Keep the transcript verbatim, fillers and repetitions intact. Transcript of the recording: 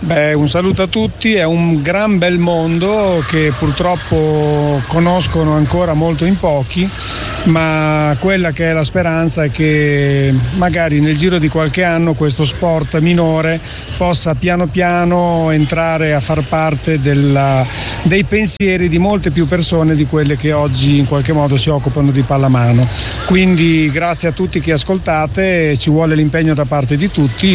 Beh, un saluto a tutti, è un gran bel mondo che purtroppo conoscono ancora molto in pochi, ma quella che è la speranza è che magari nel giro di qualche anno questo sport minore possa piano piano entrare a far parte della, dei pensieri di molte più persone di quelle che oggi in qualche modo si occupano di pallamano. Quindi grazie a tutti che ascoltate, ci vuole l'impegno da parte di tutti.